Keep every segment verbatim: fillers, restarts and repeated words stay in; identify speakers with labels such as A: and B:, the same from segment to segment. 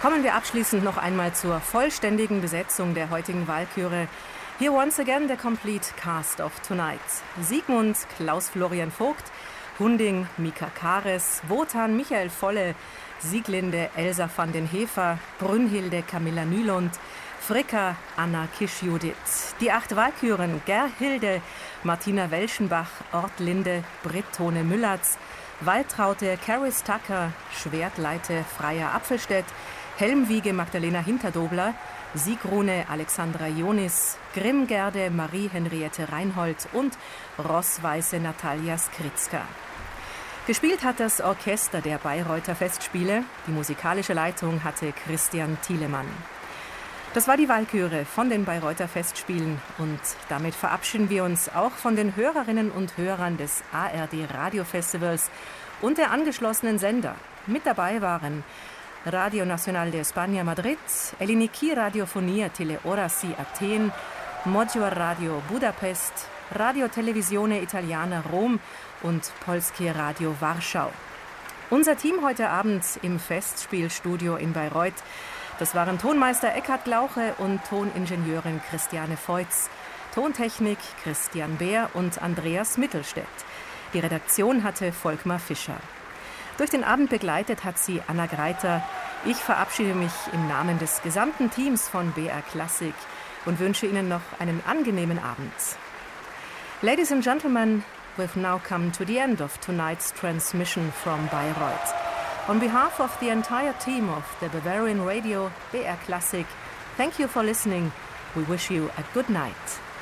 A: Kommen wir abschließend noch einmal zur vollständigen Besetzung der heutigen Walküre. Here once again the complete cast of tonight. Sigmund Klaus-Florian Vogt, Hunding Mika Kares, Wotan Michael Volle, Sieglinde Elsa van den Hefer, Brünnhilde Camilla Nylund, Fricka Anna Kisch-Judith. Die acht Walküren Gerhilde Martina Welschenbach, Ortlinde Britt Tone Müllatz, Waltraute Caris Tucker, Schwertleite Freya Apfelstedt, Helmwiege Magdalena Hinterdobler, Siegrune Alexandra Jonis, Grimmgerde Marie-Henriette Reinhold und Rossweiße Natalia Skritzka. Gespielt hat das Orchester der Bayreuther Festspiele. Die musikalische Leitung hatte Christian Thielemann. Das war die Walküre von den Bayreuther Festspielen und damit verabschieden wir uns auch von den Hörerinnen und Hörern des A R D Radiofestivals und der angeschlossenen Sender. Mit dabei waren Radio Nacional de España Madrid, Eliniki Radiofonia Teleorasi Athen, Modjoar Radio Budapest, Radio Televisione Italiana Rom und Polskie Radio Warschau. Unser Team heute Abend im Festspielstudio in Bayreuth, das waren Tonmeister Eckhard Glauche und Toningenieurin Christiane Feutz, Tontechnik Christian Beer und Andreas Mittelstädt. Die Redaktion hatte Volkmar Fischer. Durch den Abend begleitet hat sie Anna Greiter. Ich verabschiede mich im Namen des gesamten Teams von B R Klassik und wünsche Ihnen noch einen angenehmen Abend. Ladies and gentlemen, we've now come to the end of tonight's transmission from Bayreuth. On behalf of the entire team of the Bavarian Radio B R Klassik, thank you for listening. We wish you a good night.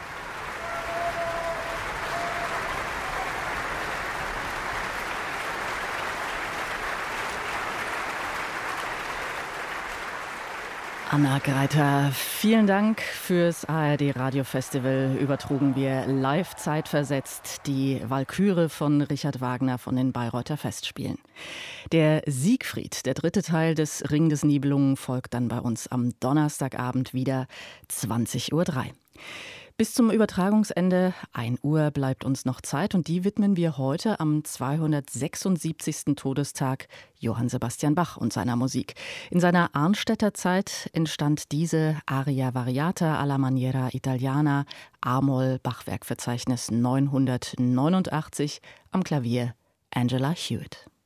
B: Anna Greiter, vielen Dank fürs A R D Radiofestival. Übertrugen wir live zeitversetzt die Walküre von Richard Wagner von den Bayreuther Festspielen. Der Siegfried, der dritte Teil des Ring des Nibelungen, folgt dann bei uns am Donnerstagabend wieder zwanzig Uhr drei. Bis zum Übertragungsende ein Uhr bleibt uns noch Zeit und die widmen wir heute am zweihundertsechsundsiebzigsten Todestag Johann Sebastian Bach und seiner Musik. In seiner Arnstädter Zeit entstand diese Aria Variata alla maniera italiana, A-Moll, Bachwerkverzeichnis neunhundertneunundachtzig, am Klavier Angela Hewitt.